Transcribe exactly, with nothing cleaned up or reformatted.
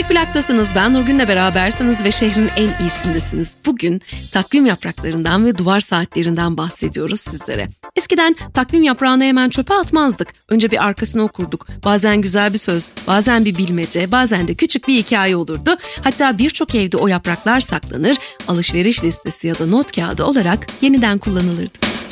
Plak'tasınız. Ben Nurgün'le berabersiniz ve şehrin en iyisindesiniz. Bugün takvim yapraklarından ve duvar saatlerinden bahsediyoruz sizlere. Eskiden takvim yaprağını hemen çöpe atmazdık. Önce bir arkasını okurduk. Bazen güzel bir söz, bazen bir bilmece, bazen de küçük bir hikaye olurdu. Hatta birçok evde o yapraklar saklanır, alışveriş listesi ya da not kağıdı olarak yeniden kullanılırdı.